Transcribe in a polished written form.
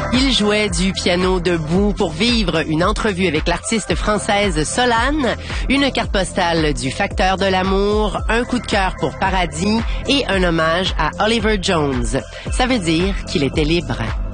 Il jouait du piano debout pour vivre une entrevue avec l'artiste française Solane, une carte postale du facteur de l'amour, un coup de cœur pour Paradis et un hommage à Oliver Jones. Ça veut dire qu'il était libre.